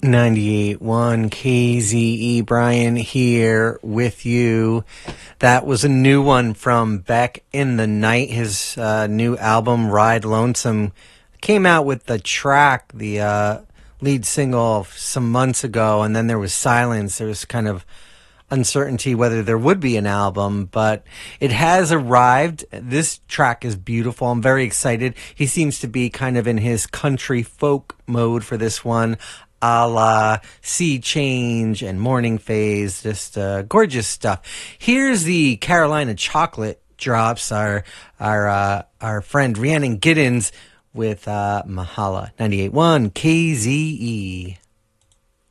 98.1 KZE. Brian here with you. That was a new one from Beck in the Night. His new album, Ride Lonesome, came out with the track, the lead single, some months ago, and then there was silence. There was kind of uncertainty whether there would be an album, but it has arrived. This track is beautiful. I'm very excited. He seems to be kind of in his country folk mode for this one, a la Sea Change and Morning Phase. Just gorgeous stuff. Here's the Carolina Chocolate Drops, our friend Rhiannon Giddens with Mahala. 98.1 KZE.